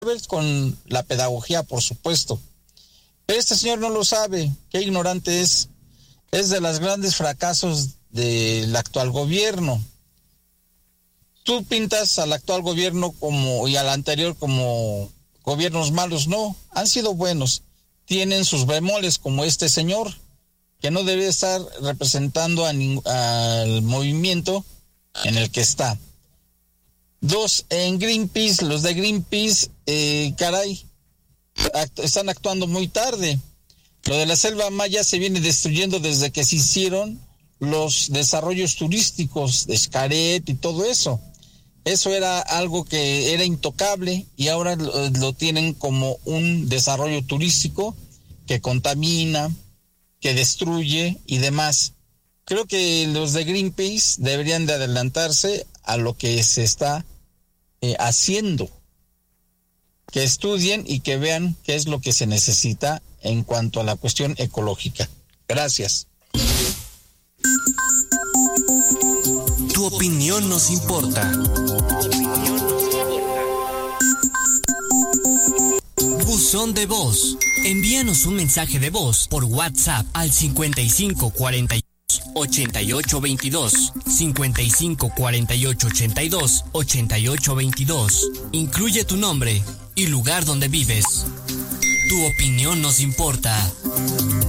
con la pedagogía, por supuesto. Pero este señor no lo sabe, qué ignorante es. Es de los grandes fracasos del actual gobierno. Tú pintas al actual gobierno y al anterior como gobiernos malos. No, han sido buenos. Tienen sus bemoles, como este señor, que no debe estar representando al movimiento en el que está. Dos, en Greenpeace, los de Greenpeace, están actuando muy tarde. Lo de la selva maya se viene destruyendo desde que se hicieron los desarrollos turísticos de Xcaret y todo eso. Eso era algo que era intocable y ahora lo tienen como un desarrollo turístico que contamina, que destruye y demás. Creo que los de Greenpeace deberían de adelantarse a lo que se está haciendo. Que estudien y que vean qué es lo que se necesita en cuanto a la cuestión ecológica. Gracias. Tu opinión nos importa. Buzón de voz. Envíanos un mensaje de voz por WhatsApp al 5540 8822 554882 8822. Incluye tu nombre y lugar donde vives. Tu opinión nos importa.